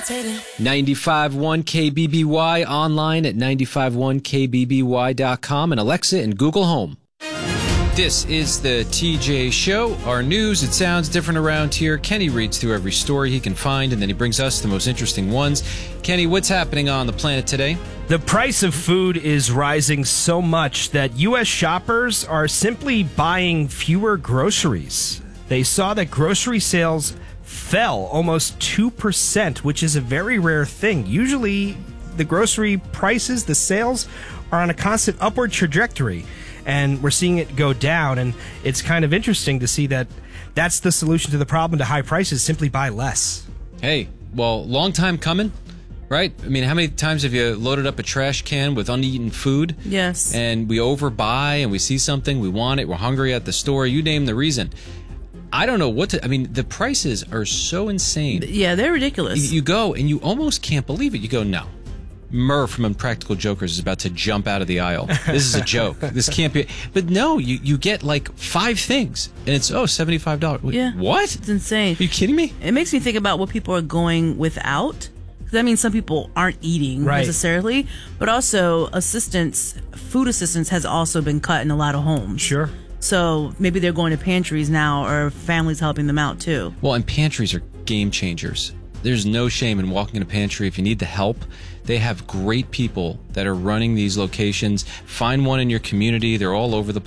rotating. 95.1 KBBY, online at 951kbby.com, and Alexa and Google Home. This is the TJ Show. Our news, it sounds different around here. Kenny reads through every story he can find, and then he brings us the most interesting ones. Kenny, what's happening on the planet today? The price of food is rising so much that U.S. shoppers are simply buying fewer groceries. They saw that grocery sales fell almost 2%, which is a very rare thing. Usually, the grocery prices, the sales, are on a constant upward trajectory. And we're seeing it go down, and it's kind of interesting to see that that's the solution to the problem to high prices, simply buy less. Hey, well, long time coming, right? I mean, how many times have you loaded up a trash can with uneaten food? Yes. And we overbuy, and we see something, we want it, we're hungry at the store, you name the reason. I don't know what to... I mean, the prices are so insane. Yeah, they're ridiculous. You go, and you almost can't believe it. You go, no. Murr from Impractical Jokers is about to jump out of the aisle. This is a joke. This can't be. But no, you get like 5 things, and it's, $75. Wait, Yeah. what? It's insane. Are you kidding me? It makes me think about what people are going without. That means some people aren't eating necessarily, but also food assistance has also been cut in a lot of homes. Sure. So maybe they're going to pantries now, or families helping them out too. Well, and pantries are game changers. There's no shame in walking in a pantry if you need the help. They have great people that are running these locations. Find one in your community. They're all over the place.